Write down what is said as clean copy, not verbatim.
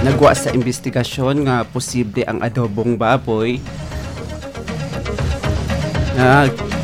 nagwa sa investigasyon nga posible ang adobong baboy nga